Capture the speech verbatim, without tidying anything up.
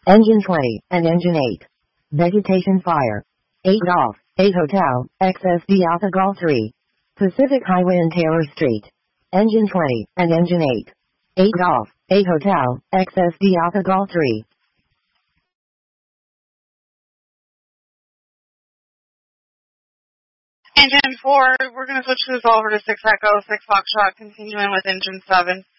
Engine twenty, and Engine eight. Vegetation fire. eight Golf, eight Hotel, X S D Alpha Golf three. Pacific Highway and Taylor Street. Engine twenty, and Engine eight. eight Golf, eight Hotel, X S D Alpha Golf three. Engine four, we're going to switch this over to six Echo, six Foxtrot, continuing with Engine seven.